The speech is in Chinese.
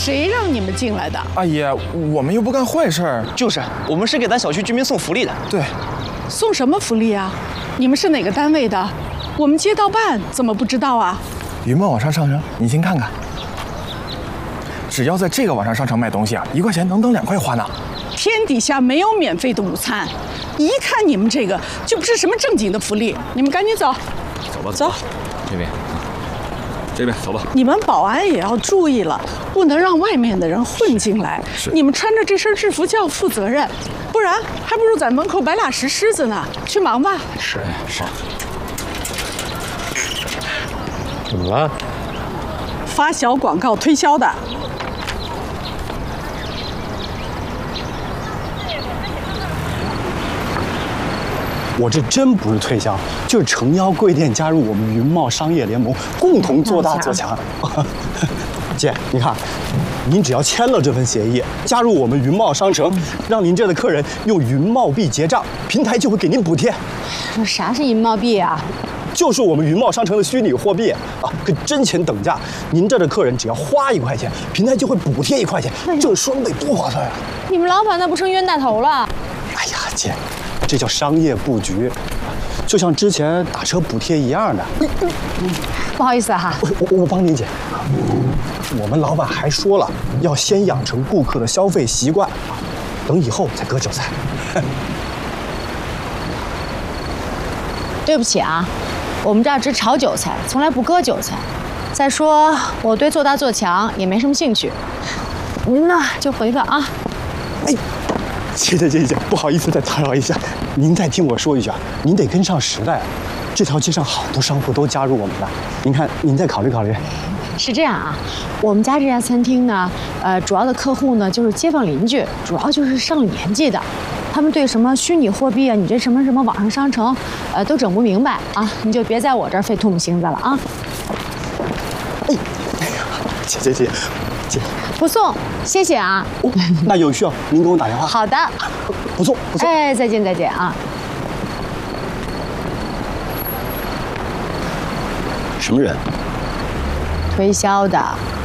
谁让你们进来的？ 阿姨，我们又不干坏事儿。 就是，我们是给咱小区居民送福利的。 对， 送什么福利啊？你们是哪个单位的？我们街道办怎么不知道啊？ 云梦网上商城，你先看看。只要在这个网上商城买东西啊，1块钱能等2块花呢。 天底下没有免费的午餐，一看你们这个就不是什么正经的福利。你们赶紧走。 走吧， 走， 这边，这边走吧。 你们保安也要注意了，不能让外面的人混进来。 是， 你们穿着这身制服就要负责任，不然还不如在门口摆俩石狮子呢。去忙吧。 是是。 怎么了？ 发小广告推销的。 我这真不是推销，就是诚邀贵店加入我们云茂商业联盟，共同做大做强。姐，你看，您只要签了这份协议，加入我们云茂商城，让您这的客人用云茂币结账，平台就会给您补贴。 说啥是云茂币啊？ 就是我们云茂商城的虚拟货币啊，跟真钱等价。您这的客人只要花1块钱，平台就会补贴1块钱，挣双倍，多划算呀！ 你们老板那不成冤大头了？ 哎呀，姐，这叫商业布局，就像之前打车补贴一样的。 不好意思哈， 我帮您姐。我们老板还说了，要先养成顾客的消费习惯，等以后再割韭菜。 对不起啊，我们这儿只炒韭菜，从来不割韭菜。再说我对做大做强也没什么兴趣，您呢就回吧啊。 哎，姐，不好意思再打扰一下，您再听我说一句啊，您得跟上时代。这条街上好多商户都加入我们了，您看您再考虑考虑。 是这样啊，我们家这家餐厅呢，主要的客户呢就是街坊邻居，主要就是上了年纪的，他们对什么虚拟货币啊，你这什么网上商城，都整不明白啊，你就别在我这儿费唾沫星子了啊。 哎呀，姐， 不送，谢谢啊。 那有需要您给我打电话。 好的， 不送。 哎，再见啊。 什么人？ 推销的。